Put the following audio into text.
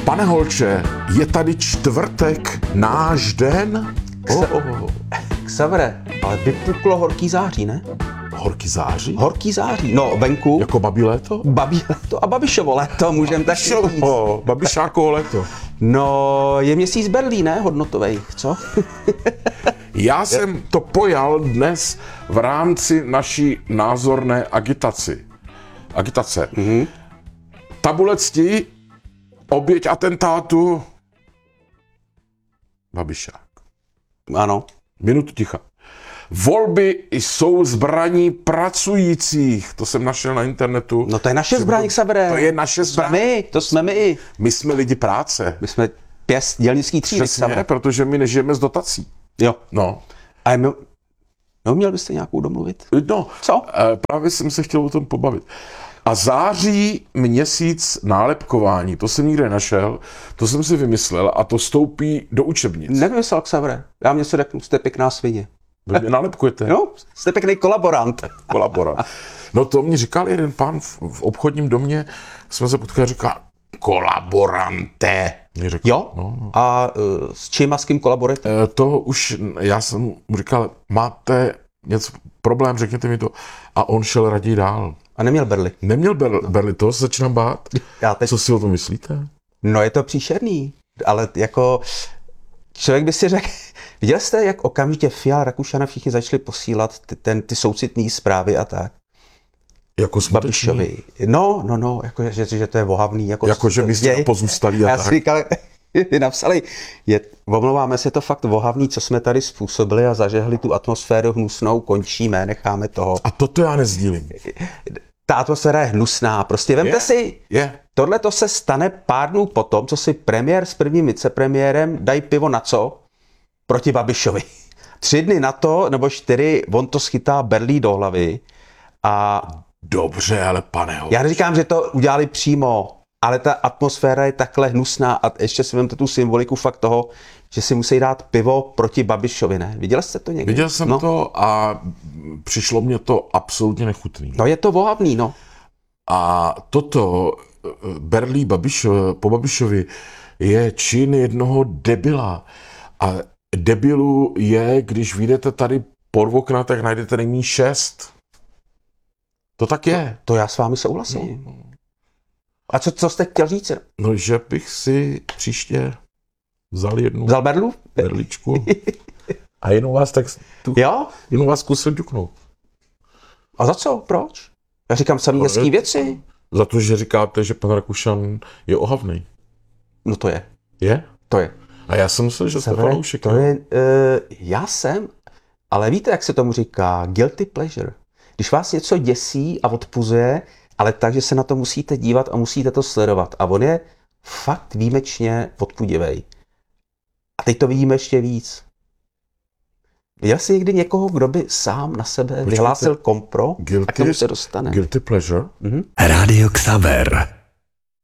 Pane Holče, je tady čtvrtek, náš den? Xavere, ale vypuklo horký září, ne? Horký září? Horký září, no venku. Jako babí léto? Babí léto a Babišovo léto, můžeme tak říct. Babišákovo léto. No, je měsíc Berlí, ne? Hodnotovej, co? Já jsem to pojal dnes v rámci naší názorné agitace. Mm-hmm. Tabule cti, oběť atentátu, Babišák. Ano. Minutu ticha. Volby jsou zbraní pracujících. To jsem našel na internetu. No to je naše zbraň, Xavere. To je naše zbraň. To jsme my. My jsme lidi práce. My jsme pěst dělnický třídy, Xavere. Protože my nežijeme z dotací. Jo. No. A neuměl byste nějakou domluvit? No. Co? Právě jsem se chtěl o tom pobavit. A září měsíc nálepkování, to jsem nikde našel, to jsem si vymyslel a to stoupí do učebnic. Nevymyslel, Xavere. Já mě se řeknu, jste pěkná svině. Vy mě nálepkujete? No, jste pěkný kolaborant. Kolaborant. No to mi říkal jeden pán v obchodním domě, jsme se potkali a říkal, kolaborante. Řekl, jo? No. A s čím a s kým kolaborujete? To už, já jsem mu říkal, máte něco, problém, řekněte mi to. A on šel raději dál. A neměl berli? Neměl berli, toho se začínám bát. Co si o tom myslíte? No je to příšerný, ale jako člověk by si řekl, viděl jste, jak okamžitě Fiala, Rakušana všichni začali posílat ty soucitné zprávy a tak? Jako Babišovi. No, jako, že to je vohavný. Jako že my jsme pozůstali a já tak. Já si říkal, napsali, omlouváme se, to fakt vohavný, co jsme tady způsobili a zažehli tu atmosféru hnusnou, končíme, necháme toho. A toto já nezdílím. Ta atmosféra je hnusná, prostě vemte si, tohle to se stane pár dnů potom, co si premiér s prvním vicepremiérem dají pivo na co? Proti Babišovi. 3 dny na to, nebo 4, on to schytá berlí do hlavy a... Dobře, ale pane Holč. Já neříkám, že to udělali přímo, ale ta atmosféra je takhle hnusná a ještě si vemte tu symboliku fakt toho, že si musí dát pivo proti Babišovi, ne? Viděl jste to někdy? Viděl jsem to a přišlo mě to absolutně nechutný. No je to vohavný, no. A toto berlí po Babišovi je čin jednoho debila. A debilu je, když vyjdete tady pod okna, tak najdete nejméně 6. To tak je. To já s vámi souhlasím. No. A co jste chtěl říct? No, že bych si příště vzal berlu? Berličku a jenom vás jenom vás zkusil ťuknout. A za co? Proč? Já říkám samý hezký věci. Za to, že říkáte, že pan Rakušan je ohavnej. No to je. Je? To je. A já jsem myslel, že jste fanoušek. To je, já jsem, ale víte, jak se tomu říká? Guilty pleasure. Když vás něco děsí a odpuzuje, ale tak, že se na to musíte dívat a musíte to sledovat. A on je fakt výjimečně odpudivej. A teď to vidíme ještě víc. Viděl jsi někdy někoho, kdo by sám na sebe vyhlásil kompro a k tomu se dostane? Guilty pleasure? Radio Xaver.